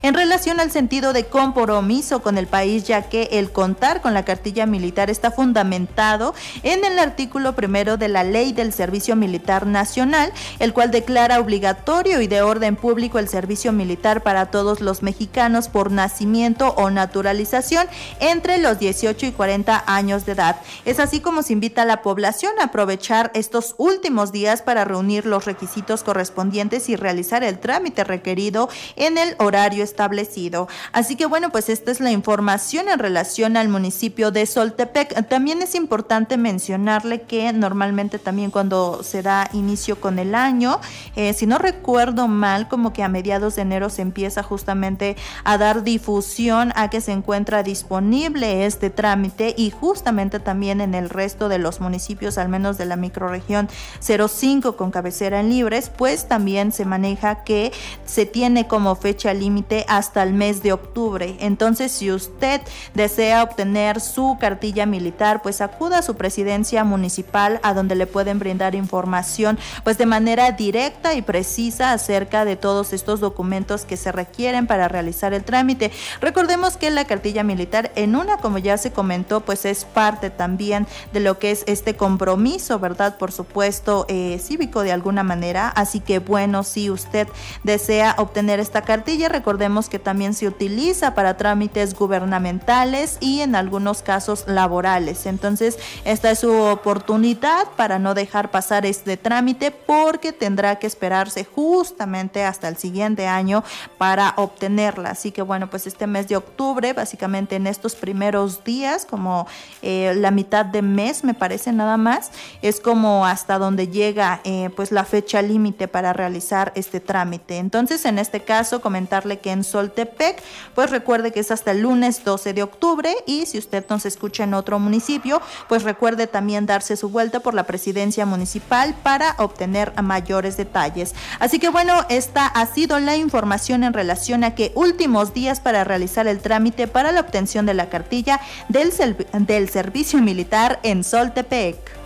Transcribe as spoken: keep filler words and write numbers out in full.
en relación al sentido de compromiso con el país, ya que el contar con la cartilla militar está fundamentado en el artículo primero de la Ley del Servicio Militar Nacional, el cual declara obligatorio y de orden público el servicio militar para todos los mexicanos por nacimiento o naturalización entre los dieciocho y cuarenta años de edad. Es así como se invita a la población a aprovechar estos últimos días para reunir los requisitos correspondientes y realizar el trámite requerido en el horario establecido. Así que bueno, pues esta es la información en relación al municipio de Soltepec. También es importante mencionarle que normalmente también cuando se da inicio con el año, eh, si no recuerdo mal, como que a mediados de enero se empieza justamente a dar difusión a que se encuentra disponible este trámite, y justamente también en el resto de los municipios, al menos de la microrregión cero cinco con cabecera en Libres, pues también se maneja que se tiene como fecha límite hasta el mes de octubre. Entonces, si usted desea obtener su cartilla militar, pues acuda a su presidencia municipal, a donde le pueden brindar información pues de manera directa y precisa acerca de todos estos documentos que se requieren para realizar el trámite. Recordemos que la cartilla militar, en una, como ya se comentó, pues es parte también de lo que es este compromiso, ¿verdad? Por supuesto, eh, cívico de alguna manera. Así que bueno, si usted desea obtener esta cartilla, recordemos que también se utiliza para trámites gubernamentales y en algunos casos laborales. Entonces, esta es su oportunidad para no dejar pasar este trámite, porque tendrá que esperarse justamente hasta el siguiente año para obtenerla. Así que bueno, pues este mes de octubre, básicamente en estos primeros días, como eh, la mitad de mes me parece nada más, es como hasta donde llega eh, pues la fecha límite para realizar este trámite. Entonces, en este caso, comentarle que en Soltepec, pues recuerde que es hasta el lunes doce de octubre, y si usted nos escucha en otro municipio, pues recuerde también darse su vuelta por la presidencia municipal para obtener mayores detalles. Así que bueno, esta ha sido la información en relación a que últimos días para realizar el trámite para la obtención de la cartilla del, del servicio militar en Soltepec.